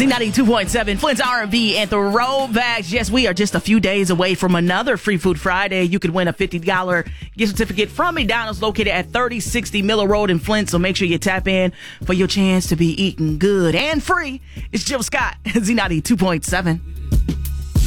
Z92.7, Flint's R&B and throwbacks. Yes, we are just a few days away from another Free Food Friday. You could win a $50 gift certificate from McDonald's located at 3060 Miller Road in Flint. So make sure you tap in for your chance to be eating good and free. It's Jill Scott, Z92.7.